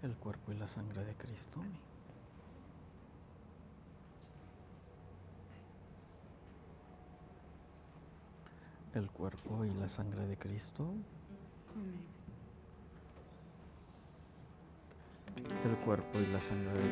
el cuerpo y la sangre de Cristo. El cuerpo y la sangre de Cristo. Amén. El cuerpo y la sangre de